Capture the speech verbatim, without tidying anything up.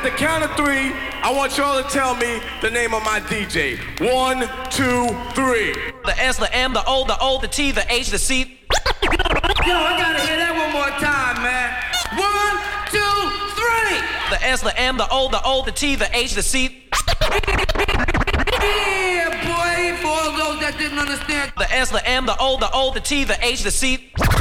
at the count of three, I want y'all to tell me the name of my D J. One, two, three. The S, the M, the O, the O, the T, the H, the C. Yo, I gotta hear that one more time, man. One, two, three. The S, the M, the O, the O, the T, the H, the C. Yeah, boy, for all those that didn't understand. The S, the M, the O, the O, the T, the H, the C.